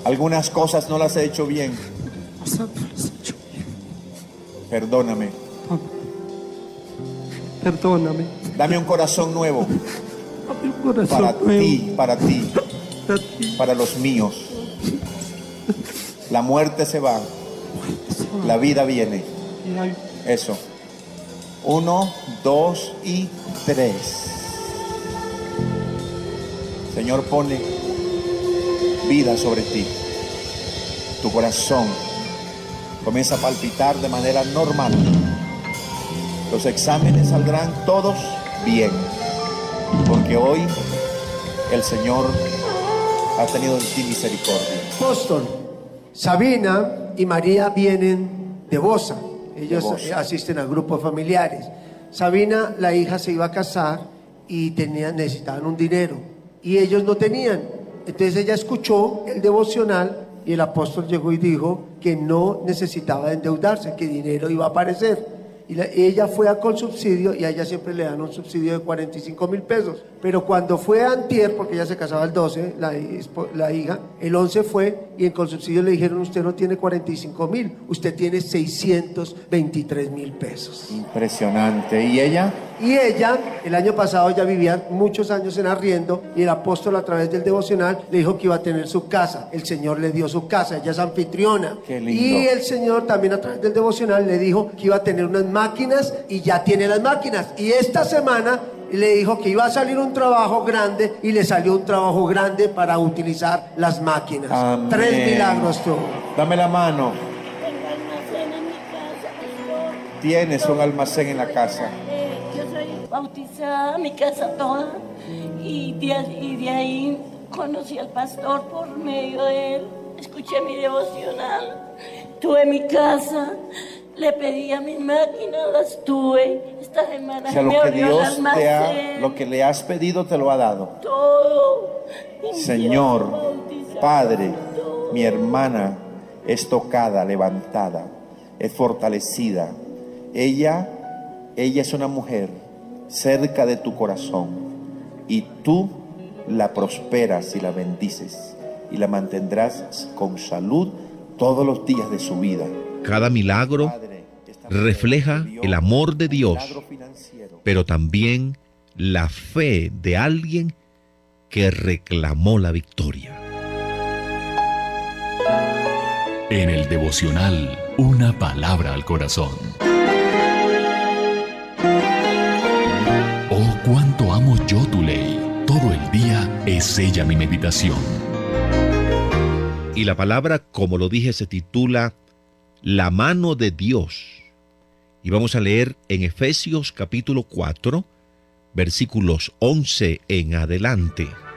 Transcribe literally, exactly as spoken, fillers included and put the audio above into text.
Algunas cosas no las he hecho bien. Perdóname. Perdóname. Dame un corazón nuevo. Dame un corazón para nuevo. ti, para ti, Para ti. para los míos. La muerte se va, la vida viene. Eso. Uno, dos y tres. Señor, pone vida sobre ti. Tu corazón comienza a palpitar de manera normal. Los exámenes saldrán todos bien, porque hoy el Señor ha tenido en ti misericordia. Apóstol, Sabina y María vienen de Bosa. Ellos De Bosa. asisten a grupos familiares. Sabina, la hija, se iba a casar y tenían, necesitaban un dinero y ellos no tenían. Entonces ella escuchó el devocional y el apóstol llegó y dijo que no necesitaba endeudarse, que dinero iba a aparecer. Y la, ella fue a Colsubsidio y a ella siempre le dan un subsidio de cuarenta y cinco mil pesos. Pero cuando fue a antier, porque ella se casaba el doce, la, la hija, el once fue y en Colsubsidio le dijeron: usted no tiene cuarenta y cinco mil, usted tiene seiscientos veintitrés mil pesos. Impresionante. ¿Y ella? Y ella, el año pasado ya vivía muchos años en arriendo y el apóstol a través del devocional le dijo que iba a tener su casa. El Señor le dio su casa, ella es anfitriona. Qué lindo. Y el Señor también a través del devocional le dijo que iba a tener unas máquinas y ya tiene las máquinas. Y esta semana le dijo que iba a salir un trabajo grande y le salió un trabajo grande para utilizar las máquinas. Amén. Tres milagros tuvo. Dame la mano. Tengo almacén en mi casa, pastor. Tienes un almacén en la casa. Eh, yo soy bautizada, mi casa toda, y de, y de ahí conocí al pastor por medio de él. Escuché mi devocional, tuve mi casa, le pedí a mis máquinas, las tuve. Esta semana O sea, me lo que abrió el Dios te ha, almacén, lo que le has pedido te lo ha dado. todo. Y Señor, Dios bautizado, Padre, todo. mi hermana es tocada, levantada, es fortalecida. Ella, ella es una mujer cerca de tu corazón y tú la prosperas y la bendices y la mantendrás con salud todos los días de su vida. Cada milagro Padre, esta mujer refleja recibió el amor de un Dios, milagro financiero. pero también la fe de alguien que reclamó la victoria. En el devocional, una palabra al corazón. Oh, cuánto amo yo tu ley. Todo el día es ella mi meditación. Y la palabra, como lo dije, se titula La mano de Dios. Y vamos a leer en Efesios capítulo cuatro, versículos once en adelante.